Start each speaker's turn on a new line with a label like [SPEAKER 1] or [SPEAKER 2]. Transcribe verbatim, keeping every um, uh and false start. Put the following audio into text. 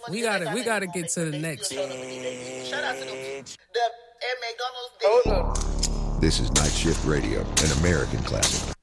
[SPEAKER 1] We gotta, we gotta get to the next.
[SPEAKER 2] Shout out to them. The at McDonald's.
[SPEAKER 3] This is Night Shift Radio, an American classic.